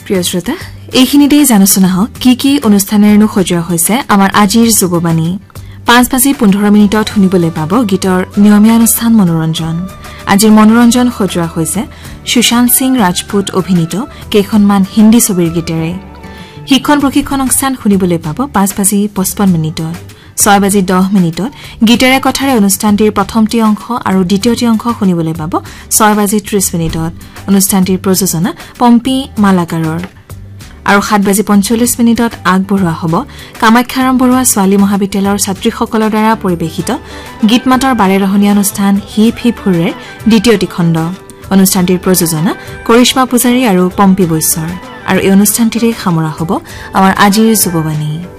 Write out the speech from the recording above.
প্ৰিয় শ্ৰোতা এইখিনিতেই জানোচোন আহক কি অনুষ্ঠানেৰেনো সজোৱা হৈছে আমাৰ আজিৰ যুৱবাণী 5:15 শুনিবলৈ পাব গীতৰ নিয়মীয়া অনুষ্ঠান মনোৰঞ্জন আজিৰ মনোৰঞ্জন সজোৱা হৈছে সুশান্ত সিং ৰাজপুত অভিনীত কেইখনমান হিন্দী ছবিৰ গীতেৰে শিক্ষণ প্ৰশিক্ষণ অনুষ্ঠান শুনিবলৈ পাব 5:55 6:10 গীতেৰে কথাৰে অনুষ্ঠানটিৰ প্ৰথমটি অংশ আৰু দ্বিতীয়টি অংশ শুনিবলৈ পাব 6:30 অনুষ্ঠানটিৰ প্ৰযোজনা পম্পী মালাকাৰৰ আৰু 7:45 আগবঢ়োৱা হ'ব কামাখ্যাৰাম বৰুৱা ছোৱালী মহাবিদ্যালয়ৰ ছাত্ৰীসকলৰ দ্বাৰা পৰিৱেশিত গীতমাতৰ বাৰেৰহণীয়া অনুষ্ঠান হিপ হিপ হুৰেৰ দ্বিতীয়টি খণ্ড অনুষ্ঠানটিৰ প্ৰযোজনা কৰিশ্মা পূজাৰী আৰু পম্পী বৈশ্বৰ আৰু এই অনুষ্ঠানটিৰে সামৰা হ'ব আমাৰ আজিৰ যুৱবাণী